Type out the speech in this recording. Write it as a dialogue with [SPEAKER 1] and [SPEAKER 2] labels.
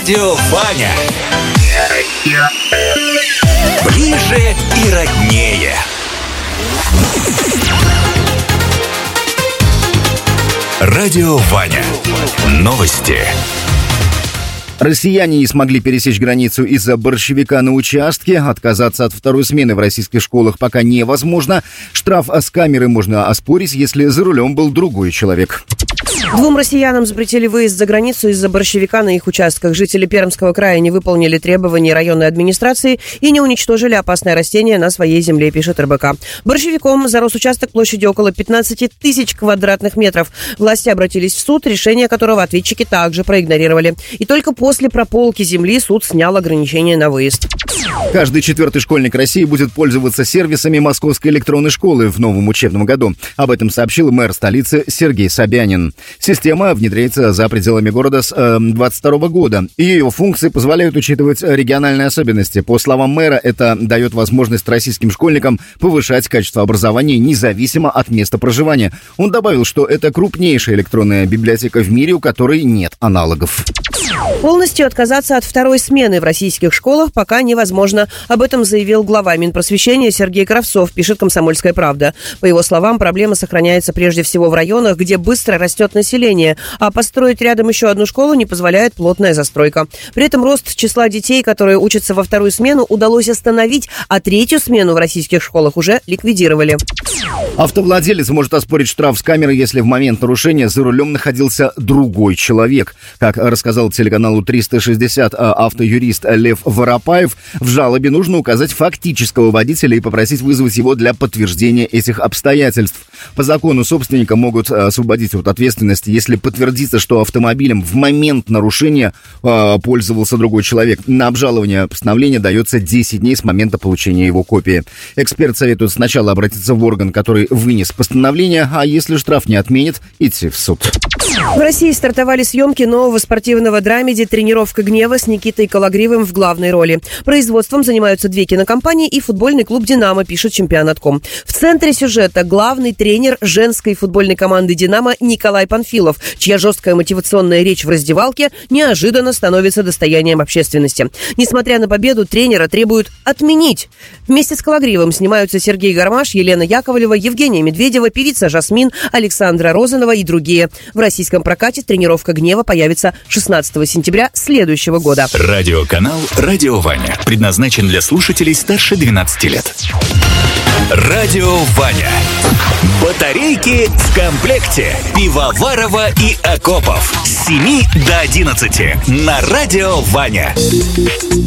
[SPEAKER 1] Радио Ваня. Ближе и роднее. Радио Ваня. Новости.
[SPEAKER 2] Россияне не смогли пересечь границу из-за борщевика на участке. Отказаться от второй смены в российских школах пока невозможно. Штраф с камеры можно оспорить, если за рулем был другой человек.
[SPEAKER 3] 2 россиянам запретили выезд за границу из-за борщевика на их участках. Жители Пермского края не выполнили требований районной администрации и не уничтожили опасное растение на своей земле, пишет РБК. Борщевиком зарос участок площадью около 15 тысяч квадратных метров. Власти обратились в суд, решение которого ответчики также проигнорировали. И только после прополки земли суд снял ограничения на выезд.
[SPEAKER 2] Каждый 4-й школьник России будет пользоваться сервисами Московской электронной школы в новом учебном году. Об этом сообщил мэр столицы Сергей Собянин. Система внедряется за пределами города с 2022 года. И ее функции позволяют учитывать региональные особенности. По словам мэра, это дает возможность российским школьникам повышать качество образования независимо от места проживания. Он добавил, что это крупнейшая электронная библиотека в мире, у которой нет аналогов.
[SPEAKER 3] Полностью отказаться от второй смены в российских школах пока невозможно. Об этом заявил глава Минпросвещения Сергей Кравцов, пишет «Комсомольская правда». По его словам, проблема сохраняется прежде всего в районах, где быстро растет население, а построить рядом еще одну школу не позволяет плотная застройка. При этом рост числа детей, которые учатся во вторую смену, удалось остановить, а третью смену в российских школах уже ликвидировали.
[SPEAKER 2] Автовладелец может оспорить штраф с камеры, если в момент нарушения за рулем находился другой человек. Как рассказал телеканалу 360 автоюрист Лев Воропаев, в жалобе нужно указать фактического водителя и попросить вызвать его для подтверждения этих обстоятельств. По закону собственника могут освободить от ответственности, если подтвердится, что автомобилем в момент нарушения пользовался другой человек. На обжалование постановления дается 10 дней с момента получения его копии. Эксперт советует сначала обратиться в орган, который вынес постановление, а если штраф не отменит, идти в суд.
[SPEAKER 3] В России стартовали съемки нового спортивного драмеди «Тренировка гнева» с Никитой Кологривым в главной роли. Производством занимаются 2 кинокомпании и футбольный клуб «Динамо», пишет Чемпионат.ком. В центре сюжета главный тренер женской футбольной команды «Динамо» Николай Панфилов, чья жесткая мотивационная речь в раздевалке неожиданно становится достоянием общественности. Несмотря на победу, тренера требуют отменить. Вместе с Кологривым снимаются Сергей Гармаш, Елена Яковлева, Евгения Медведева, певица Жасмин, Александра Розанова и другие. В российском прокате «Тренировка гнева» появится 16 сентября следующего года.
[SPEAKER 1] Радиоканал «Радио Ваня» предназначен для слушателей старше 12 лет. Радио Ваня. Батарейки в комплекте. Пивоварова и Акопов. С 7 до 11 на Радио Ваня.